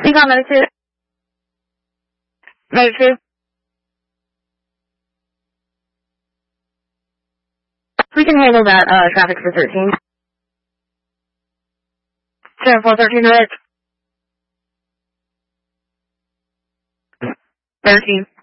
Recon Medic 2. Medic 2. We can handle that, traffic for 13. 7413 Medic. 13.